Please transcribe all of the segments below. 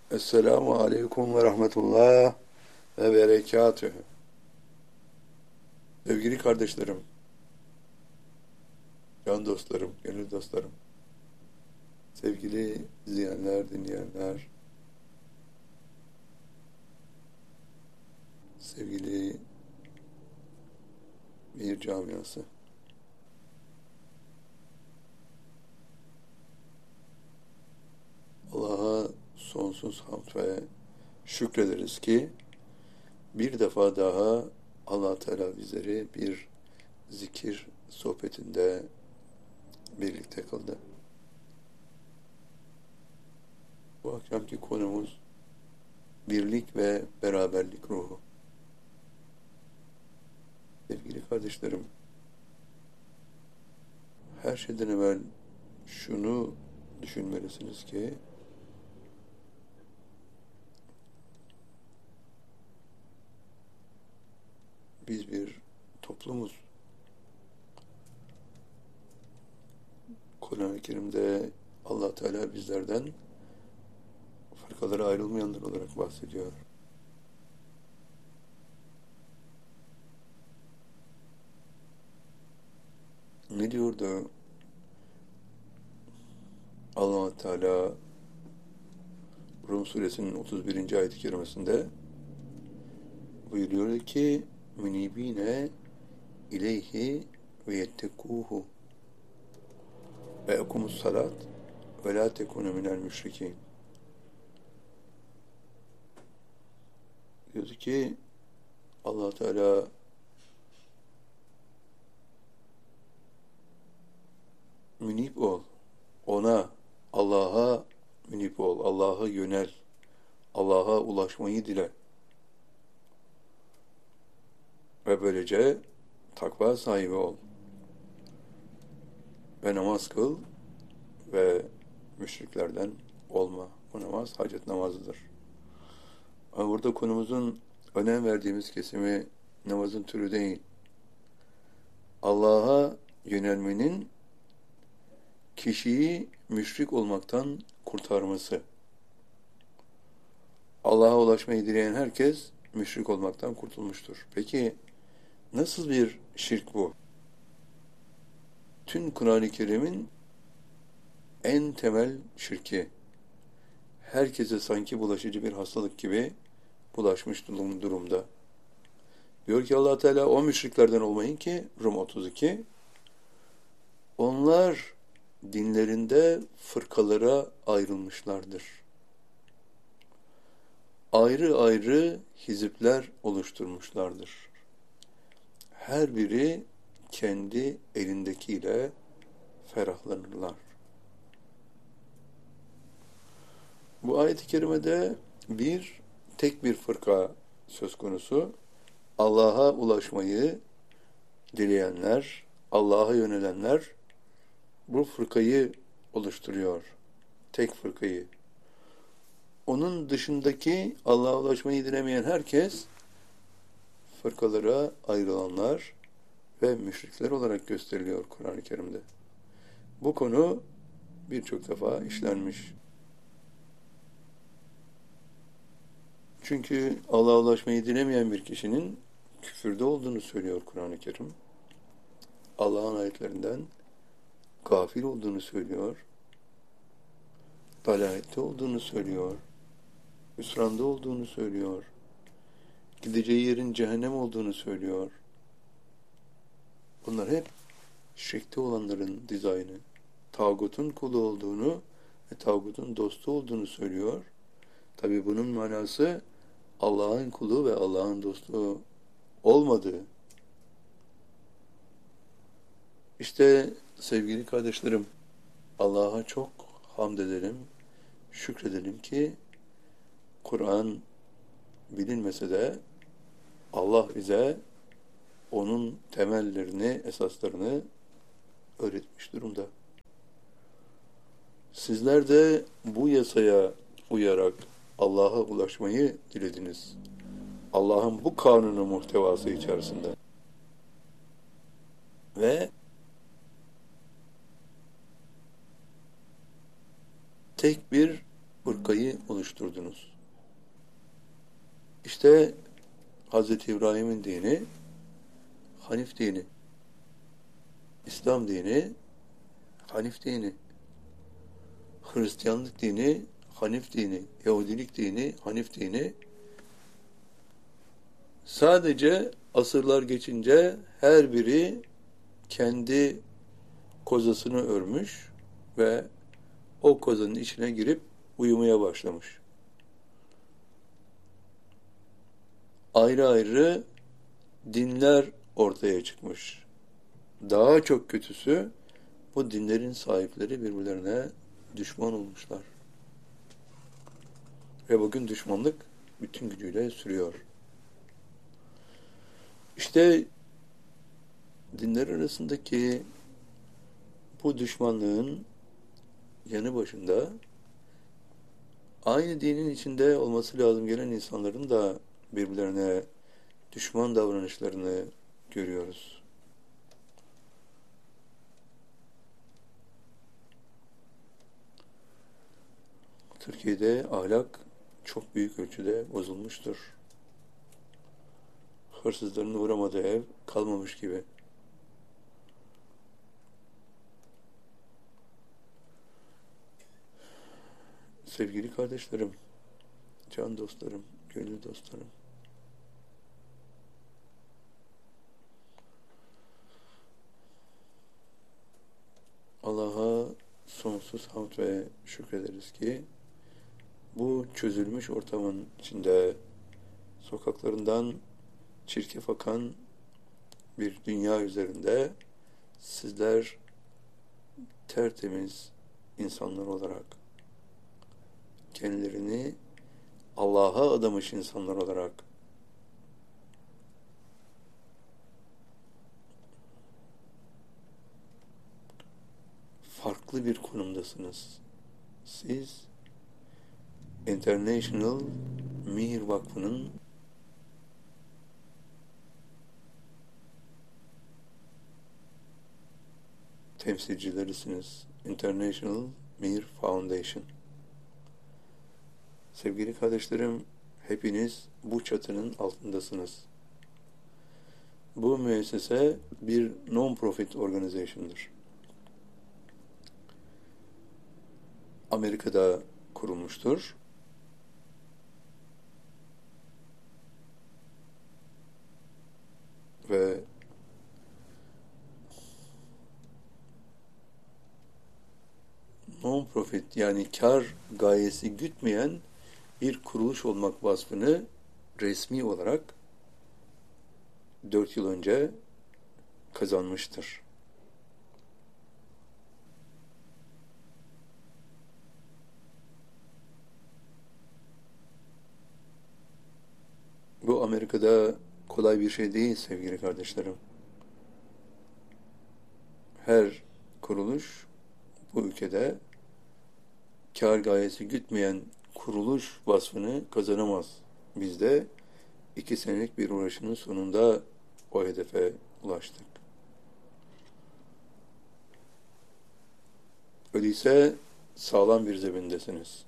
Esselamu Aleyküm ve Rahmetullah ve Berekatühü. Sevgili kardeşlerim, can dostlarım, gönül dostlarım, sevgili izleyenler, dinleyenler, sevgili bir camiası. Allah'a sonsuz hamd ve şükrederiz ki bir defa daha Allah Teala bizleri bir zikir sohbetinde birlikte kıldı. Bu akşamki konumuz birlik ve beraberlik ruhu. Sevgili kardeşlerim, her şeyden evvel şunu düşünmelisiniz ki biz bir toplumuz. Kur'an-ı Kerim'de Allah Teala bizlerden fırkalara ayrılmayanlar olarak bahsediyor. Ne diyordu Allah Teala Rum suresinin 31. ayet-i kerimesinde? Buyuruyor ki münibine ileyhi ve yettekuhu ve ekumus salat ve la tekunu minel müşrikin. Diyordu ki Allah Teala münip ol. Ona, Allah'a münip ol. Allah'a yönel. Allah'a ulaşmayı dile. Ve böylece takva sahibi ol. Ve namaz kıl ve müşriklerden olma. Bu namaz hacet namazıdır. Ama burada konumuzun önem verdiğimiz kesimi namazın türü değil. Allah'a yönelmenin kişiyi müşrik olmaktan kurtarması. Allah'a ulaşmayı dileyen herkes müşrik olmaktan kurtulmuştur. Peki nasıl bir şirk bu? Tüm Kur'an-ı Kerim'in en temel şirki. Herkese sanki bulaşıcı bir hastalık gibi bulaşmış durumda. Diyor ki Allah Teala o müşriklerden olmayın ki Rum 32. Onlar dinlerinde fırkalara ayrılmışlardır. Ayrı ayrı hizipler oluşturmuşlardır. Her biri kendi elindekiyle ferahlanırlar. Bu ayet-i kerimede tek bir fırka söz konusu. Allah'a ulaşmayı dileyenler, Allah'a yönelenler bu fırkayı oluşturuyor. Tek fırkayı. Onun dışındaki Allah'a ulaşmayı dilemeyen herkes fırkalara ayrılanlar ve müşrikler olarak gösteriliyor Kur'an-ı Kerim'de. Bu konu birçok defa işlenmiş. Çünkü Allah'a ulaşmayı dilemeyen bir kişinin küfürde olduğunu söylüyor Kur'an-ı Kerim. Allah'ın ayetlerinden gafil olduğunu söylüyor. Dalalette olduğunu söylüyor. Hüsranda olduğunu söylüyor. Gideceği yerin cehennem olduğunu söylüyor. Bunlar hep şirkte olanların dizaynı. Tağutun kulu olduğunu ve tağutun dostu olduğunu söylüyor. Tabi bunun manası Allah'ın kulu ve Allah'ın dostu olmadığı. İşte sevgili kardeşlerim, Allah'a çok hamd edelim, şükredelim ki Kur'an bilinmese de Allah bize onun temellerini, esaslarını öğretmiş durumda. Sizler de bu yasaya uyarak Allah'a ulaşmayı dilediniz. Allah'ın bu kanunu muhtevası içerisinde. Ve tek bir fırkayı oluşturdunuz. İşte Hz. İbrahim'in dini, Hanif dini. İslam dini, Hanif dini. Hristiyanlık dini, Hanif dini. Yahudilik dini, Hanif dini. Sadece asırlar geçince her biri kendi kozasını örmüş ve o kozanın içine girip uyumaya başlamış. Ayrı ayrı dinler ortaya çıkmış. Daha çok kötüsü, bu dinlerin sahipleri birbirlerine düşman olmuşlar. Ve bugün düşmanlık bütün gücüyle sürüyor. İşte dinler arasındaki bu düşmanlığın yanı başında aynı dinin içinde olması lazım gelen insanların da birbirlerine düşman davranışlarını görüyoruz. Türkiye'de ahlak çok büyük ölçüde bozulmuştur. Hırsızların uğramadığı ev kalmamış gibi. Sevgili kardeşlerim, can dostlarım, gönül dostlarım, Allah'a sonsuz hamd ve şükrederiz ki bu çözülmüş ortamın içinde sokaklarından çirkef akan bir dünya üzerinde sizler tertemiz insanlar olarak, kendilerini Allah'a adamış insanlar olarak farklı bir konumdasınız. Siz International Mihir Vakfı'nın temsilcilerisiniz. International Mihir Foundation. Sevgili kardeşlerim, hepiniz bu çatının altındasınız. Bu müessese bir non-profit organization'dır. Amerika'da kurulmuştur. Ve non-profit, yani kar gayesi gütmeyen bir kuruluş olmak vasfını resmi olarak 4 yıl önce kazanmıştır. Bu Amerika'da kolay bir şey değil sevgili kardeşlerim. Her kuruluş bu ülkede kar gayesi gütmeyen kuruluş vasfını kazanamaz. Biz de 2 senelik bir uğraşının sonunda o hedefe ulaştık. Öyleyse sağlam bir zemindesiniz.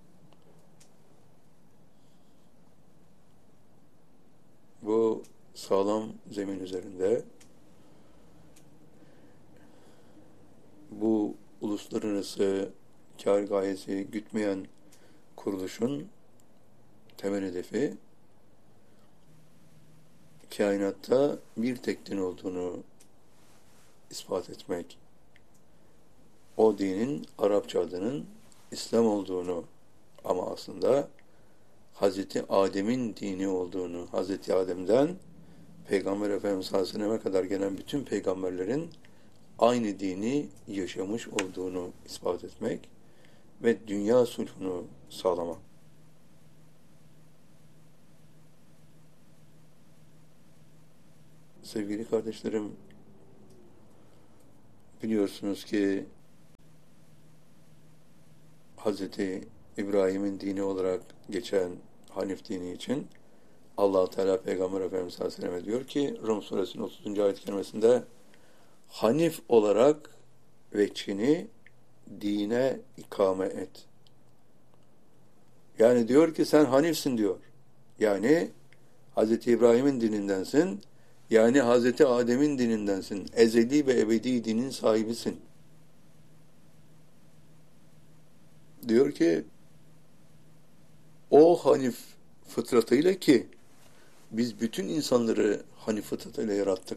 Bu sağlam zemin üzerinde bu uluslararası kar gayesi gütmeyen kuruluşun temel hedefi kainatta bir tek din olduğunu ispat etmek. O dinin Arapça adının İslam olduğunu, ama aslında Hazreti Adem'in dini olduğunu, Hazreti Adem'den Peygamber Efendimiz sallallahu aleyhi ve selleme kadar gelen bütün peygamberlerin aynı dini yaşamış olduğunu ispat etmek ve dünya sulhunu sağlamak. Sevgili kardeşlerim, biliyorsunuz ki Hz. İbrahim'in dini olarak geçen Hanif dini için Allah-u Teala Peygamber Efendimiz sallallahu aleyhi ve selleme diyor ki Rum suresinin 30. ayet-i kerimesinde Hanif olarak veçhini dine ikame et. Yani diyor ki sen Hanifsin diyor. Yani Hz. İbrahim'in dinindensin. Yani Hz. Adem'in dinindensin. Ezeli ve ebedi dinin sahibisin. Diyor ki o Hanif fıtratıyla ki biz bütün insanları Hanif fıtratıyla yarattık.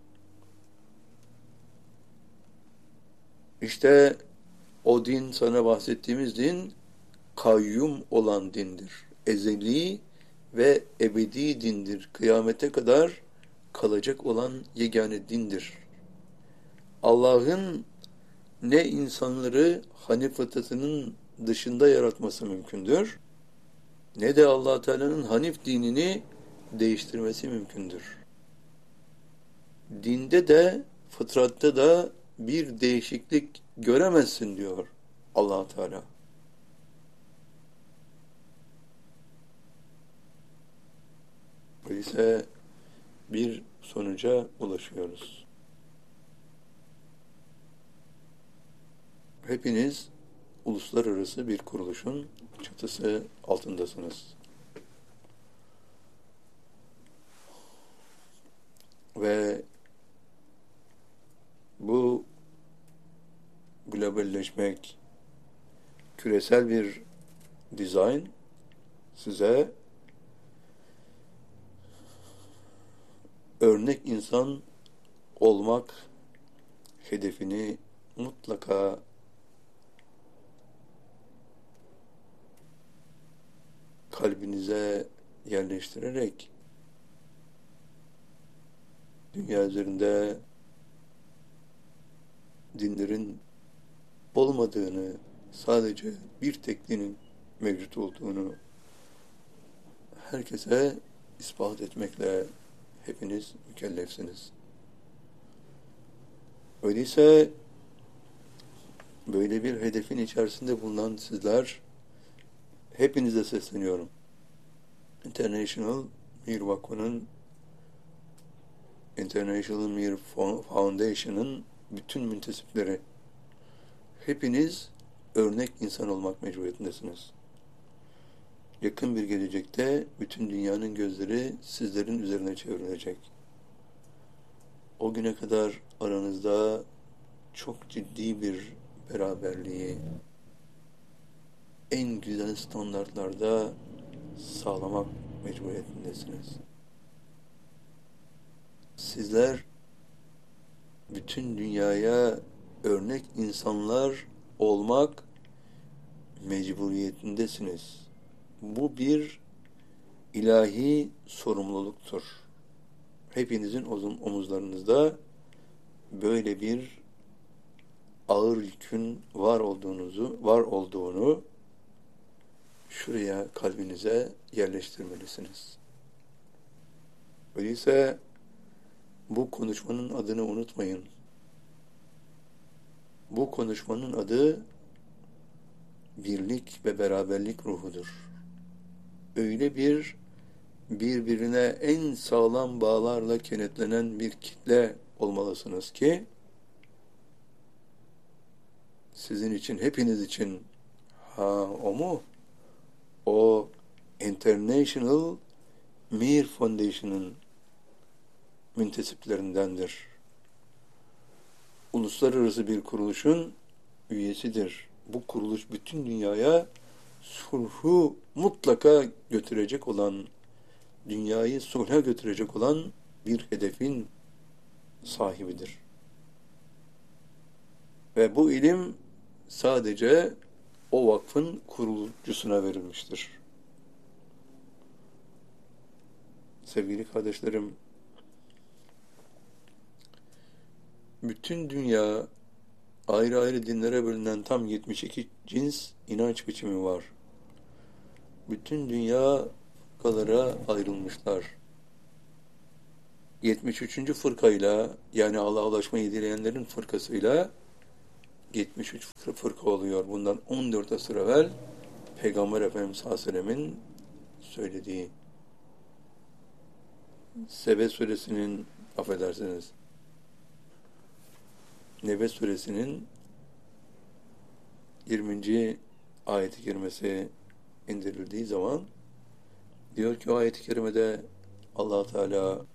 İşte o din, sana bahsettiğimiz din kayyum olan dindir. Ezeli ve ebedi dindir. Kıyamete kadar kalacak olan yegane dindir. Allah'ın ne insanları Hanif fıtratının dışında yaratması mümkündür, ne de Allah Teala'nın Hanif dinini değiştirmesi mümkündür. Dinde de fıtratta da bir değişiklik göremezsin diyor Allah Teala. Öyleyse bir sonuca ulaşıyoruz. Hepiniz uluslararası bir kuruluşun çatısı altındasınız. Ve bu globalleşmek, küresel bir dizayn size örnek insan olmak hedefini mutlaka kalbinize yerleştirerek dünya üzerinde dinlerin olmadığını, sadece bir tek dinin mevcut olduğunu herkese ispat etmekle hepiniz mükellefsiniz. Öyleyse böyle bir hedefin içerisinde bulunan sizler, hepinize sesleniyorum. International Mir Vakfı'nın, International Mir Foundation'ın bütün müntesipleri, hepiniz örnek insan olmak mecburiyetindesiniz. Yakın bir gelecekte bütün dünyanın gözleri sizlerin üzerine çevrilecek. O güne kadar aranızda çok ciddi bir beraberliği en güzel standartlarda sağlamak mecburiyetindesiniz. Sizler bütün dünyaya örnek insanlar olmak mecburiyetindesiniz. Bu bir ilahi sorumluluktur. Hepinizin omuzlarınızda böyle bir ağır yükün var olduğunu şuraya kalbinize yerleştirmelisiniz. Öyleyse bu konuşmanın adını unutmayın. Bu konuşmanın adı birlik ve beraberlik ruhudur. Öyle bir birbirine en sağlam bağlarla kenetlenen bir kitle olmalısınız ki sizin için, hepiniz için o mu? O International Mir Foundation'ın müntesiplerindendir. Uluslararası bir kuruluşun üyesidir. Bu kuruluş bütün dünyaya sulhu mutlaka götürecek olan, dünyayı sulha götürecek olan bir hedefin sahibidir. Ve bu ilim sadece o vakfın kurucusuna verilmiştir. Sevgili kardeşlerim, bütün dünya ayrı ayrı dinlere bölünen tam 72 cins inanç biçimi var. Bütün dünya fırkalara ayrılmışlar. 73. fırkayla, yani Allah'a ulaşmayı dileyenlerin fırkasıyla 73 fırka oluyor. Bundan 14 asır evvel Peygamber Efendimiz sallallahu aleyhi ve sellemin söylediği. Sebe suresinin, affedersiniz, Nebe suresinin 20. ayet-i kerimesi indirildiği zaman diyor ki o ayet-i kerimede Allah Teala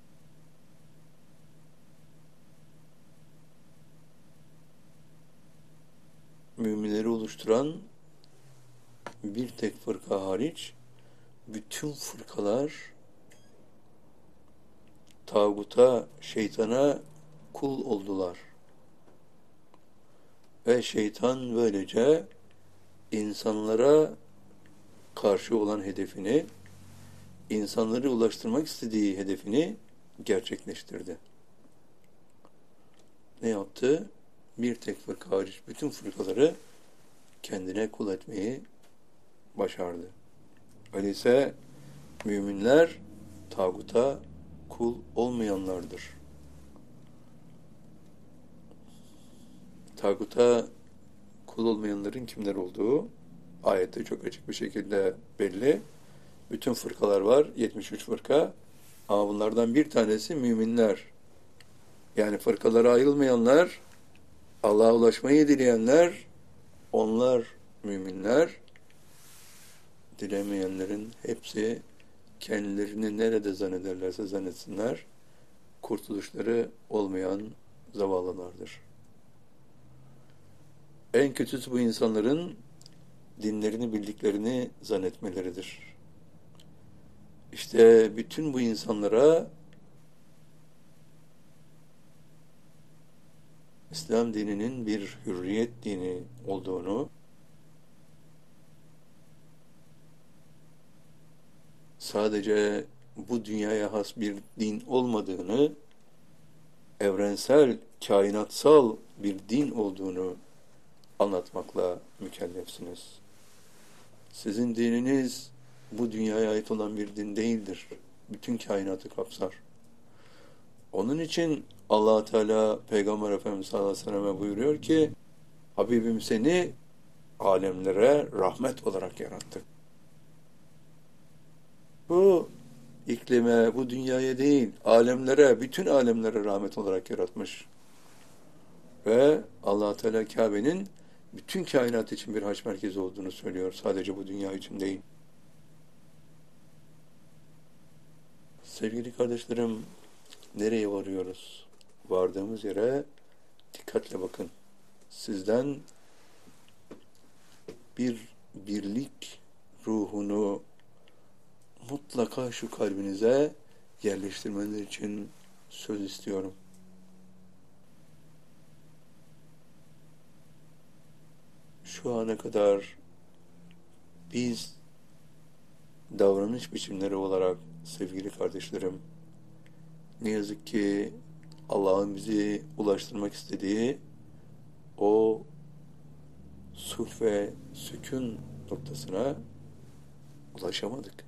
müminleri oluşturan bir tek fırka hariç bütün fırkalar tağuta, şeytana kul oldular. Ve şeytan böylece insanlara karşı olan hedefini, insanları ulaştırmak istediği hedefini gerçekleştirdi. Ne yaptı? Bir tek fırka hariç bütün fırkaları kendine kul etmeyi başardı. Öyleyse müminler tağuta kul olmayanlardır. Tağuta kul olmayanların kimler olduğu ayette çok açık bir şekilde belli. Bütün fırkalar var, 73 fırka. Ama bunlardan bir tanesi müminler. Yani fırkalara ayrılmayanlar, Allah'a ulaşmayı dileyenler, onlar müminler. Dilemeyenlerin hepsi kendilerini nerede zannederlerse zannetsinler, kurtuluşları olmayan zavallılardır. En kötüsü bu insanların dinlerini bildiklerini zannetmeleridir. İşte bütün bu insanlara İslam dininin bir hürriyet dini olduğunu, sadece bu dünyaya has bir din olmadığını, evrensel, kainatsal bir din olduğunu anlatmakla mükellefsiniz. Sizin dininiz bu dünyaya ait olan bir din değildir. Bütün kainatı kapsar. Onun için Allah Teala Peygamber Efendimiz sallallahu aleyhi ve sellem'e buyuruyor ki, Habibim seni alemlere rahmet olarak yarattık. Bu iklime, bu dünyaya değil, alemlere, bütün alemlere rahmet olarak yaratmış. Ve Allah Teala Kabe'nin bütün kainat için bir hac merkezi olduğunu söylüyor. Sadece bu dünya için değil. Sevgili kardeşlerim, nereye varıyoruz? Vardığımız yere dikkatle bakın. Sizden bir birlik ruhunu mutlaka şu kalbinize yerleştirmeniz için söz istiyorum. Şu ana kadar biz davranış biçimleri olarak sevgili kardeşlerim, ne yazık ki Allah'ın bizi ulaştırmak istediği o sulh ve sükun noktasına ulaşamadık.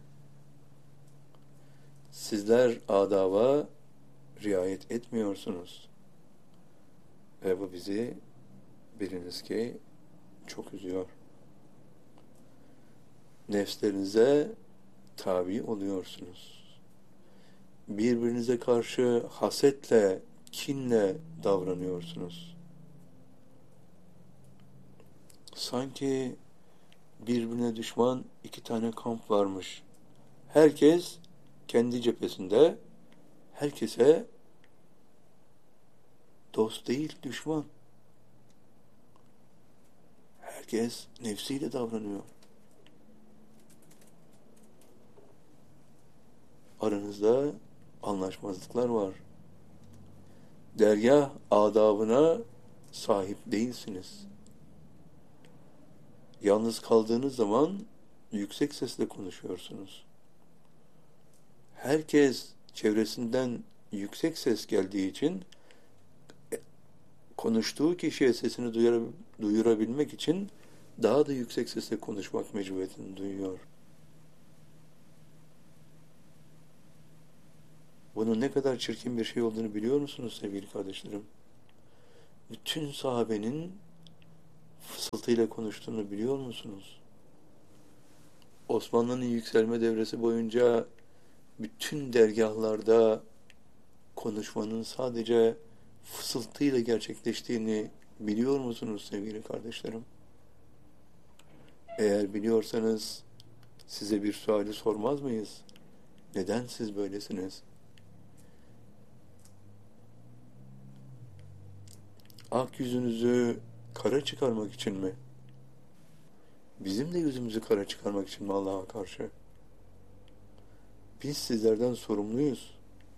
Sizler adaba riayet etmiyorsunuz. Ve bu bizi biliniz ki çok üzüyor. Nefslerinize tabi oluyorsunuz. Birbirinize karşı hasetle, kinle davranıyorsunuz. Sanki birbirine düşman iki tane kamp varmış. Herkes kendi cephesinde, herkese dost değil, düşman. Herkes nefsiyle davranıyor. Aranızda anlaşmazlıklar var. Dergâh adabına sahip değilsiniz. Yalnız kaldığınız zaman yüksek sesle konuşuyorsunuz. Herkes çevresinden yüksek ses geldiği için konuştuğu kişiye sesini duyurabilmek için daha da yüksek sesle konuşmak mecburiyetini duyuyor. Bunun ne kadar çirkin bir şey olduğunu biliyor musunuz sevgili kardeşlerim? Bütün sahabenin fısıltıyla konuştuğunu biliyor musunuz? Osmanlı'nın yükselme devresi boyunca bütün dergahlarda konuşmanın sadece fısıltıyla gerçekleştiğini biliyor musunuz sevgili kardeşlerim? Eğer biliyorsanız Size bir suali sormaz mıyız? Neden siz böylesiniz? Ak yüzünüzü kara çıkarmak için mi? Bizim de yüzümüzü kara çıkarmak için mi Allah'a karşı? Biz sizlerden sorumluyuz.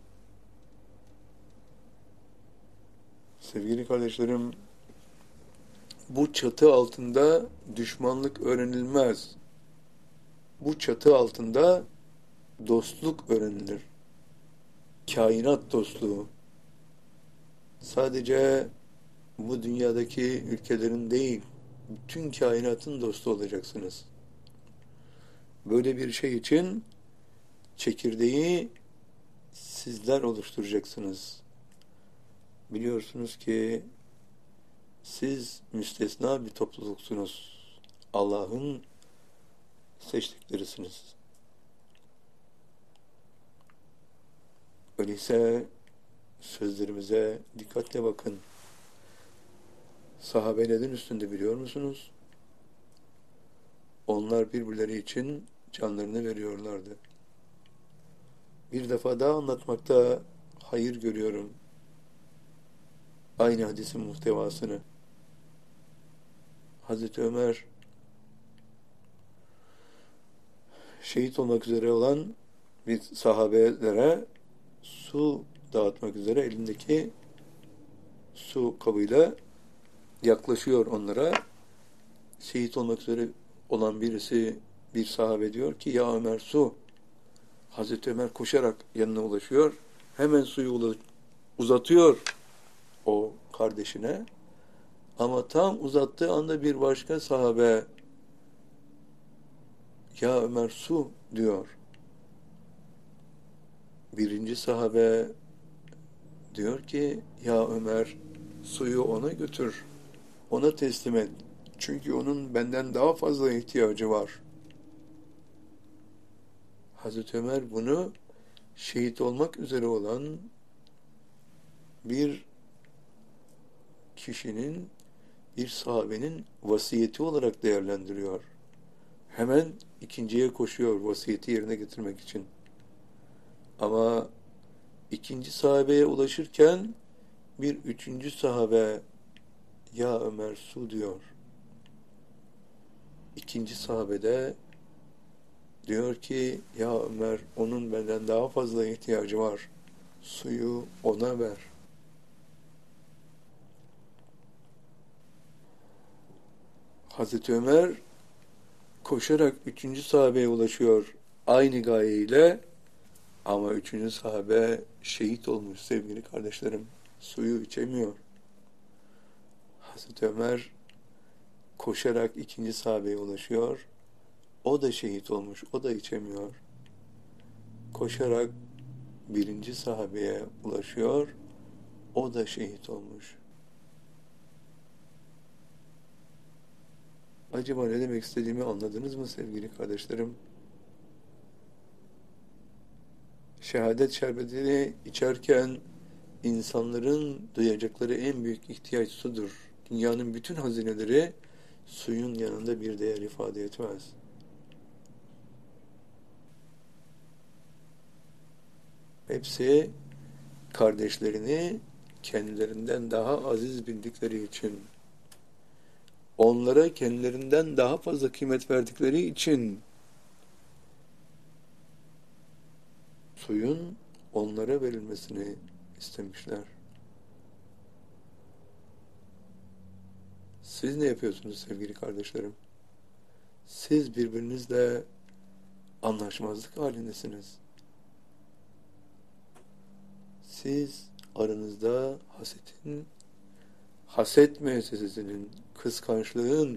Sevgili kardeşlerim, bu çatı altında düşmanlık öğrenilmez. Bu çatı altında dostluk öğrenilir. Kainat dostluğu. Sadece bu dünyadaki ülkelerin değil, bütün kainatın dostu olacaksınız. Böyle bir şey için çekirdeği sizler oluşturacaksınız. Biliyorsunuz ki siz müstesna bir topluluksunuz. Allah'ın seçtiklerisiniz. Öyleyse sözlerimize dikkatle bakın. Sahabe neden üstünde biliyor musunuz? Onlar birbirleri için canlarını veriyorlardı. Bir defa daha anlatmakta hayır görüyorum. Aynı hadisin muhtevasını. Hazreti Ömer şehit olmak üzere olan bir sahabelere su dağıtmak üzere elindeki su kabıyla yaklaşıyor onlara. Şehit olmak üzere olan birisi, bir sahabe diyor ki ya Ömer su. Hazreti Ömer koşarak yanına ulaşıyor. Hemen suyu uzatıyor o kardeşine. Ama tam uzattığı anda bir başka sahabe ya Ömer su diyor. Birinci sahabe diyor ki ya Ömer suyu ona götür. Ona teslim et. Çünkü onun benden daha fazla ihtiyacı var. Hazreti Ömer bunu şehit olmak üzere olan bir kişinin, bir sahabenin vasiyeti olarak değerlendiriyor. Hemen ikinciye koşuyor vasiyeti yerine getirmek için. Ama ikinci sahabeye ulaşırken bir üçüncü sahabe ya Ömer su diyor. İkinci sahabede diyor ki ya Ömer onun benden daha fazla ihtiyacı var. Suyu ona ver. Hazreti Ömer koşarak üçüncü sahabeye ulaşıyor aynı gayeyle ama üçüncü sahabe şehit olmuş sevgili kardeşlerim. Suyu içemiyor. Hazreti Ömer koşarak ikinci sahabeye ulaşıyor. O da şehit olmuş. O da içemiyor. Koşarak birinci sahabeye ulaşıyor. O da şehit olmuş. Acaba ne demek istediğimi anladınız mı sevgili kardeşlerim? Şehadet şerbetini içerken insanların duyacakları en büyük ihtiyaç sudur. Dünyanın bütün hazineleri suyun yanında bir değer ifade etmez. Hepsi kardeşlerini kendilerinden daha aziz bildikleri için, onlara kendilerinden daha fazla kıymet verdikleri için suyun onlara verilmesini istemişler. Siz ne yapıyorsunuz sevgili kardeşlerim? Siz birbirinizle anlaşmazlık halindesiniz. Siz aranızda haset müessesesinin, kıskançlığın,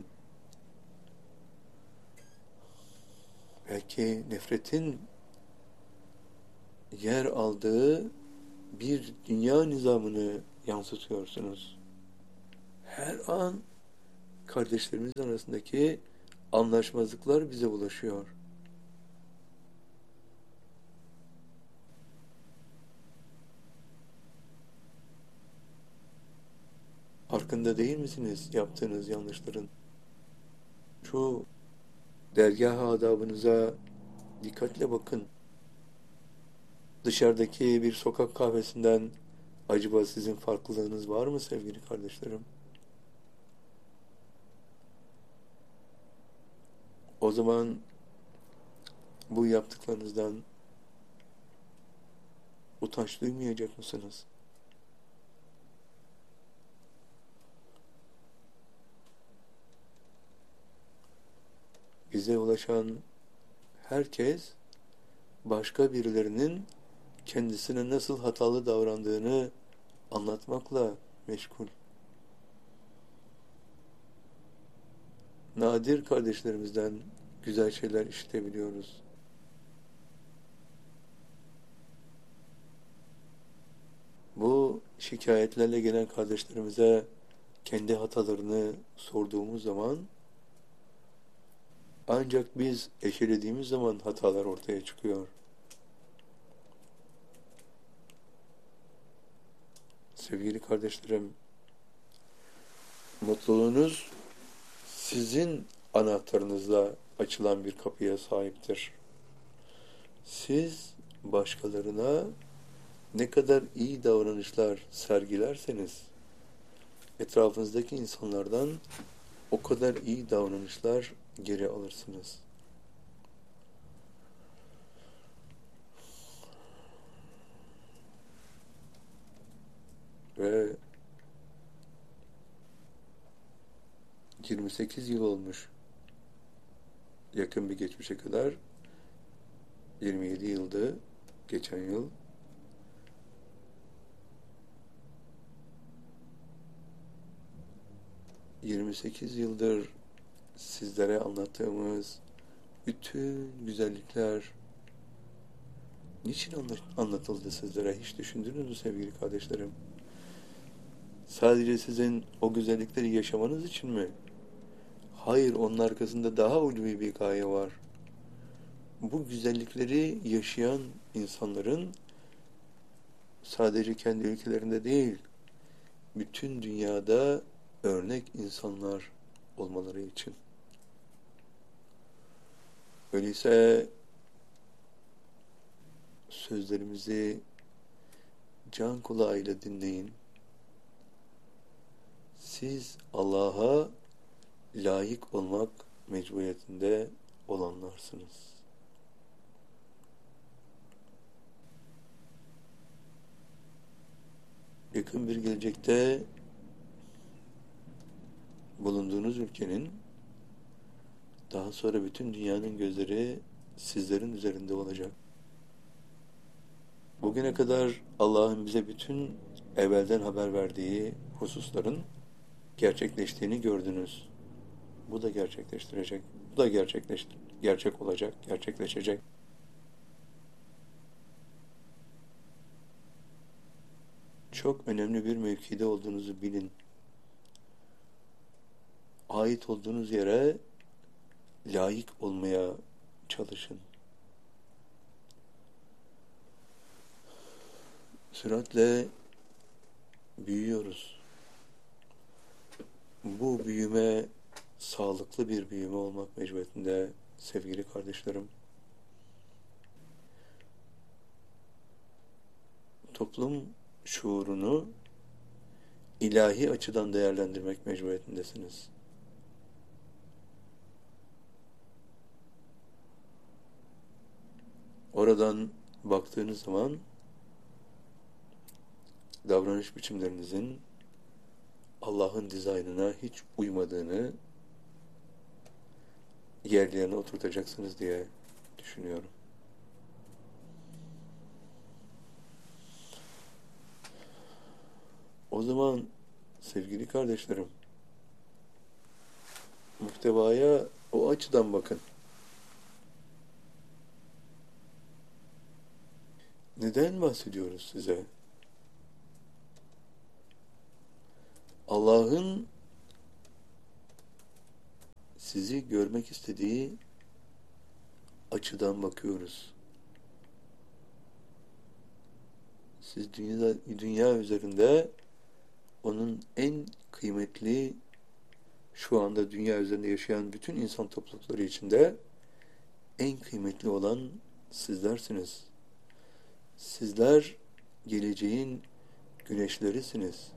belki nefretin yer aldığı bir dünya nizamını yansıtıyorsunuz. Her an kardeşlerimiz arasındaki anlaşmazlıklar bize ulaşıyor. Farkında değil misiniz yaptığınız yanlışların? Şu dergâh adabınıza Dikkatle bakın. Dışarıdaki bir sokak kahvesinden acaba sizin farklılığınız var mı sevgili kardeşlerim? O zaman bu yaptıklarınızdan utanç duymayacak mısınız? Bize ulaşan herkes başka birilerinin kendisine nasıl hatalı davrandığını anlatmakla meşgul. Nadir kardeşlerimizden güzel şeyler işitebiliyoruz. Bu şikayetlerle gelen kardeşlerimize kendi hatalarını sorduğumuz zaman ancak biz eşelediğimiz zaman hatalar ortaya çıkıyor. Sevgili kardeşlerim, mutluluğunuz sizin anahtarınızla açılan bir kapıya sahiptir. Siz başkalarına ne kadar iyi davranışlar sergilerseniz, etrafınızdaki insanlardan o kadar iyi davranışlar geri alırsınız. Ve 28 yıl olmuş. Yakın bir geçmişe kadar 27 yıldı geçen yıl. ...28 yıldır sizlere anlattığımız bütün güzellikler niçin anlatıldı sizlere? Hiç düşündünüz mü sevgili kardeşlerim? Sadece sizin o güzellikleri yaşamanız için mi? Hayır, onun arkasında daha ulvi bir gaye var. Bu güzellikleri yaşayan insanların sadece kendi ülkelerinde değil, bütün dünyada örnek insanlar olmaları için. Öyleyse sözlerimizi can kulağıyla dinleyin. Siz Allah'a layık olmak mecburiyetinde olanlarsınız. Yakın bir gelecekte bulunduğunuz ülkenin, daha sonra bütün dünyanın gözleri sizlerin üzerinde olacak. Bugüne kadar Allah'ın bize bütün evvelden haber verdiği hususların gerçekleştiğini gördünüz. Bu da gerçekleştirecek. Bu da gerçek olacak, gerçekleşecek. Çok önemli bir mevkide olduğunuzu bilin. Ait olduğunuz yere layık olmaya çalışın. Süratle büyüyoruz. Bu büyüme sağlıklı bir büyüme olmak mecburiyetinde sevgili kardeşlerim. Toplum şuurunu ilahi açıdan değerlendirmek mecburiyetindesiniz. Oradan baktığınız zaman davranış biçimlerinizin Allah'ın dizaynına hiç uymadığını yerlerine oturtacaksınız diye düşünüyorum. O zaman sevgili kardeşlerim, muhtevaya o açıdan bakın. Neden bahsediyoruz size? Allah'ın sizi görmek istediği açıdan bakıyoruz. Siz dünya üzerinde onun en kıymetli, şu anda dünya üzerinde yaşayan bütün insan toplulukları içinde en kıymetli olan sizlersiniz. Sizler geleceğin güneşlerisiniz.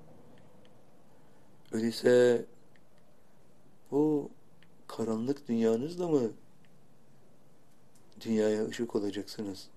Öyleyse bu karanlık dünyanızla mı dünyaya ışık olacaksınız?